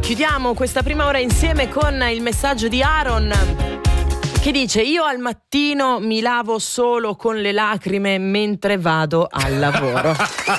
chiudiamo questa prima ora insieme con il messaggio di Aaron che dice: io al mattino mi lavo solo con le lacrime mentre vado al lavoro.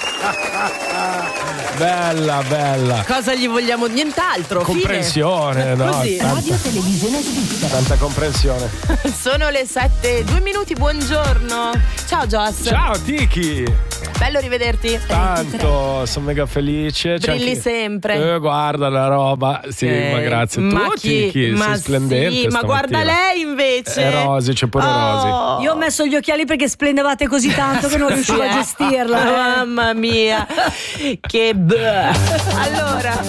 Bella. Cosa gli vogliamo? Nient'altro. Comprensione, no? Così. Radio Televisione Svizzera. Tanta comprensione. Sono le 7:02. Buongiorno. Ciao Joss. Ciao Tiki. Bello rivederti. Tanto, sono mega felice. Brilli sempre. Guarda la roba. Sì, ma grazie. Ma Tiki, ma sei splendente. Sì, ma guarda lei invece. Rosy, c'è pure Rosy. Io ho messo gli occhiali perché splendevate così tanto che non riuscivo a gestirla. Mamma mia. Che allora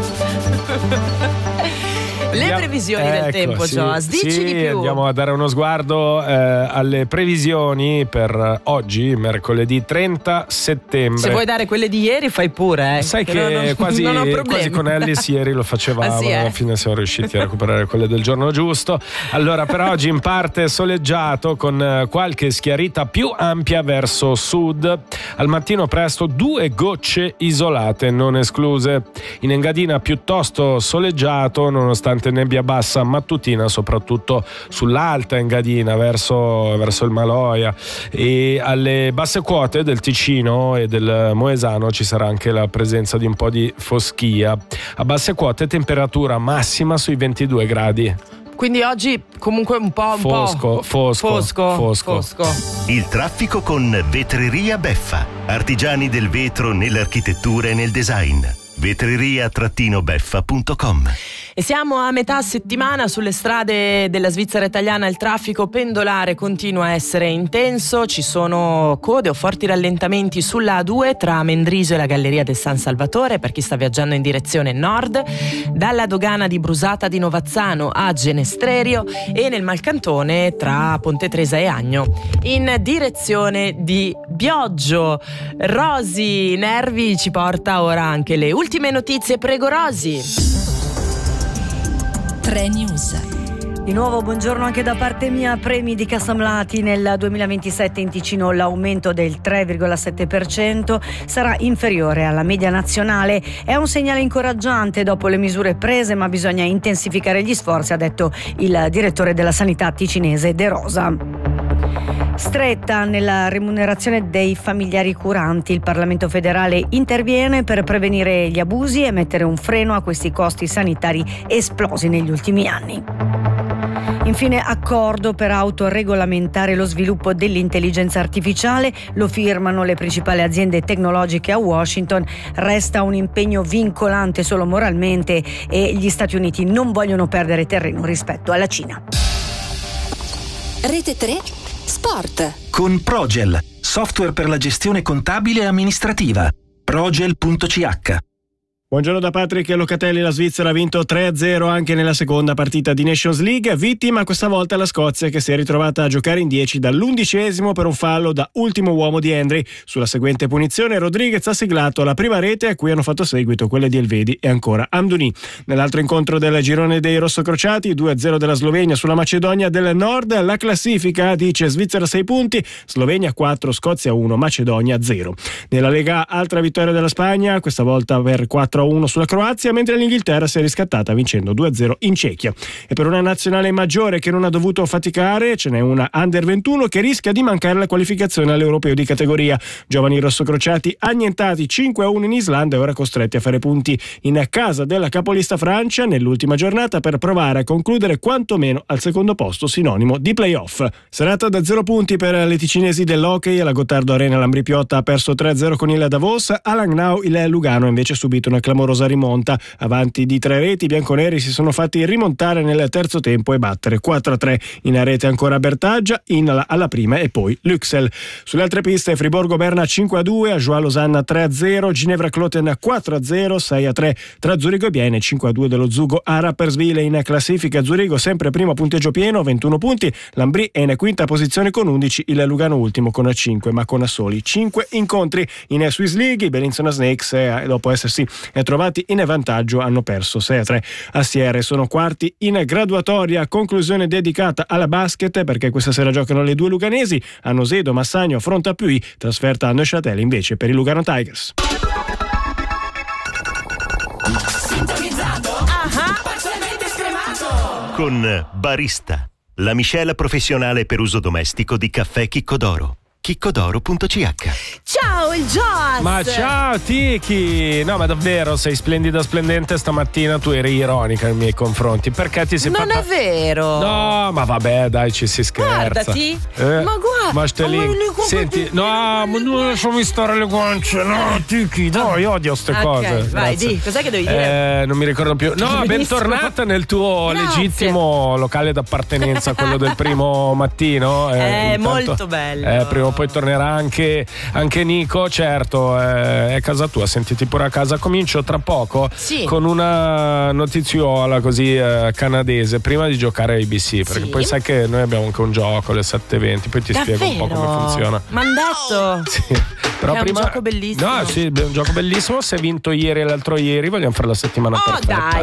le previsioni del tempo, Joss, dici di più. Andiamo a dare uno sguardo alle previsioni per oggi, mercoledì 30 settembre. Se vuoi dare quelle di ieri fai pure, Sai che quasi con Ellis ieri lo facevamo, alla fine siamo riusciti a recuperare quelle del giorno giusto. Allora, per oggi in parte soleggiato con qualche schiarita più ampia verso sud. Al mattino presto 2 gocce isolate non escluse. In Engadina piuttosto soleggiato nonostante nebbia bassa mattutina soprattutto sull'alta Engadina verso il Maloia, e alle basse quote del Ticino e del Moesano ci sarà anche la presenza di un po' di foschia. A basse quote temperatura massima sui 22 gradi. Quindi oggi comunque un po' fosco. Il traffico con Vetreria Beffa, artigiani del vetro nell'architettura e nel design. vetreria-beffa.com. E siamo a metà settimana. Sulle strade della Svizzera italiana il traffico pendolare continua a essere intenso, ci sono code o forti rallentamenti sulla A2 tra Mendrisio e la Galleria del San Salvatore per chi sta viaggiando in direzione nord, dalla dogana di Brusata di Novazzano a Genestrerio e nel Malcantone tra Ponte Tresa e Agno in direzione di Bioggio. Rosy Nervi ci porta ora anche le ultime notizie. Prego Rosy. 3 News. Di nuovo buongiorno anche da parte mia. Premi di Cassamlati nel 2027 in Ticino l'aumento del 3,7% sarà inferiore alla media nazionale. È un segnale incoraggiante dopo le misure prese, ma bisogna intensificare gli sforzi, ha detto il direttore della sanità ticinese De Rosa. Stretta nella remunerazione dei familiari curanti, il Parlamento federale interviene per prevenire gli abusi e mettere un freno a questi costi sanitari esplosi negli ultimi anni. Infine, accordo per autoregolamentare lo sviluppo dell'intelligenza artificiale, lo firmano le principali aziende tecnologiche a Washington. Resta un impegno vincolante solo moralmente e gli Stati Uniti non vogliono perdere terreno rispetto alla Cina. Rete 3 Sport. Con Progel, software per la gestione contabile e amministrativa. Progel.ch. Buongiorno da Patrick Locatelli. La Svizzera ha vinto 3-0 anche nella seconda partita di Nations League, vittima questa volta la Scozia, che si è ritrovata a giocare in 10 dall'11° per un fallo da ultimo uomo di Henry. Sulla seguente punizione Rodriguez ha siglato la prima rete, a cui hanno fatto seguito quelle di Elvedi e ancora Amdouni. Nell'altro incontro del girone dei rossocrociati, 2-0 della Slovenia sulla Macedonia del Nord. La classifica dice Svizzera 6 punti, Slovenia 4, Scozia 1, Macedonia 0. Nella Lega altra vittoria della Spagna, questa volta per 4-1 sulla Croazia, mentre l'Inghilterra si è riscattata vincendo 2-0 in Cechia. E per una nazionale maggiore che non ha dovuto faticare, ce n'è una Under 21 che rischia di mancare la qualificazione all'Europeo di categoria. Giovani rossocrociati annientati 5-1 in Islanda e ora costretti a fare punti in casa della capolista Francia nell'ultima giornata per provare a concludere quantomeno al secondo posto, sinonimo di play-off. Serata da 0 punti per le ticinesi dell'hockey. Alla Gottardo Arena l'Ambri Piotta ha perso 3-0 con il Davos. A Langnau il Lugano ha invece subito una clamorosa rimonta. Avanti di 3 reti, i bianconeri si sono fatti rimontare nel terzo tempo e battere 4-3. In rete ancora Bertaggia, alla prima e poi Luxel. Sulle altre piste Friburgo Berna 5-2, Ajoie Losanna 3-0, Ginevra Cloten 4-0, 6-3 tra Zurigo e Bienne, 5-2 dello Zugo a Rapperswil. In classifica Zurigo sempre primo a punteggio pieno, 21 punti, l'Ambri è in quinta posizione con 11, il Lugano ultimo con 5 ma con soli 5 incontri. In Swiss League i Bellinzona Snakes dopo essersi trovati in vantaggio hanno perso 6-3 a Sierre, sono quarti in graduatoria. Conclusione dedicata alla basket perché questa sera giocano le due luganesi, a Nosedo Massagno affronta Puy, trasferta a Neuchâtel invece per i Lugano Tigers. Sintonizzato con Barista, la miscela professionale per uso domestico di caffè Chicco d'Oro. chiccodoro.ch. Ciao il Joas! Ma ciao Tiki! No, ma davvero sei splendida splendente stamattina, tu eri ironica nei miei confronti, perché ti sei Non fatta... è vero! No, ma vabbè, dai, ci si scherza. Guardati! Ma guarda! Ma stai lì. Senti, no, ma non lasciami stare le guance, no, Tiki, dai, odio ste cose. Vai, di, cos'è che devi dire? Non mi ricordo più. No, bentornata nel tuo legittimo locale d'appartenenza, quello del primo mattino. Molto bello. Prima o poi tornerà anche Nico, certo, è casa tua, sentiti pure a casa. Comincio tra poco con una notiziola così canadese, prima di giocare a ABC, perché poi sai che noi abbiamo anche un gioco alle 7:20, poi ti spiego un po' come funziona. M'han detto? Sì. Però è prima... un gioco bellissimo. No, sì, è un gioco bellissimo. Si è vinto ieri e l'altro ieri, vogliamo fare la settimana perfetta. Dai.